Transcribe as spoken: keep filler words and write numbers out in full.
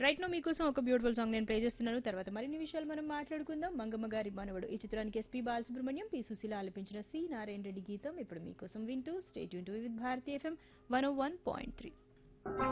Right no మీకోసం ఒక beautiful song నేను ప్లే చేస్తున్నాను. తర్వాత మరిన్ని విషయాలు మనం మాట్లాడుకుందాం. మంగమ్మ గారి మనవడు ఈ చిత్రానికి ఎస్పీ బాలసుబ్రహ్మణ్యం, పి సుశీల ఆలపించిన సి నారాయణ రెడ్డి గీతం ఇప్పుడు మీకోసం వింటూ stay tune to with Bharati FM one oh one point three.